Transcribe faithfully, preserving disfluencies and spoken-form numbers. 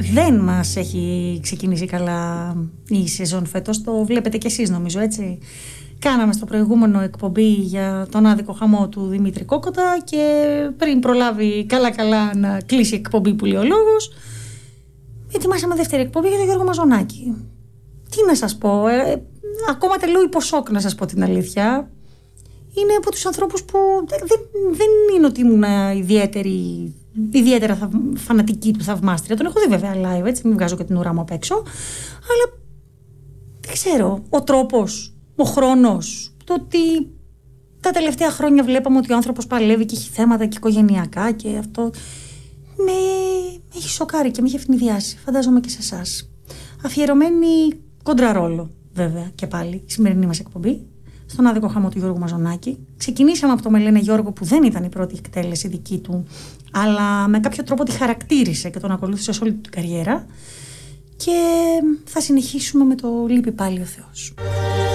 δεν μας έχει ξεκινήσει καλά η σεζόν φέτος. Το βλέπετε κι εσείς νομίζω, έτσι. Κάναμε στο προηγούμενο εκπομπή για τον άδικο χαμό του Δημήτρη Κόκοτα και πριν προλάβει καλά καλά να κλείσει η εκπομπή που λέει ο λόγος, ετοιμάσαμε δεύτερη εκπομπή για τον Γιώργο Μαζονάκη. Τι να σας πω, ε, ακόμα τελείω υποσόκ να σας πω την αλήθεια. Είναι από τους ανθρώπους που δεν, δεν είναι ότι ήμουν ιδιαίτερη, ιδιαίτερα θαυ, φανατική του θαυμάστρια. Τον έχω δει βέβαια live, έτσι, μην βγάζω και την ουρά μου απ' έξω. Αλλά δεν ξέρω, ο τρόπος, ο χρόνος, το ότι τα τελευταία χρόνια βλέπαμε ότι ο άνθρωπος παλεύει και έχει θέματα και οικογενειακά και αυτό με, με έχει σοκάρει και με έχει ευνηδιάσει. Φαντάζομαι και σε εσάς. Αφιερωμένη κοντραρόλο βέβαια και πάλι η σημερινή μας εκπομπή στον άδικο χαμό του Γιώργου Μαζονάκη. Ξεκινήσαμε από το «Με λένε Γιώργο» που δεν ήταν η πρώτη εκτέλεση δική του, αλλά με κάποιο τρόπο τη χαρακτήρισε και τον ακολούθησε σε όλη την καριέρα. Και θα συνεχίσουμε με το «Λείπει πάλι ο Θεός».